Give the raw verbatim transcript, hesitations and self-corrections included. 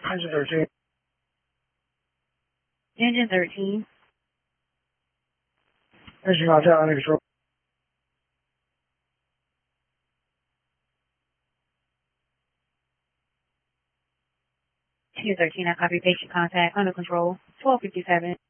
Engine thirteen. Engine thirteen. Engine contact under control. Engine thirteen, I copy patient contact under control. twelve fifty-seven.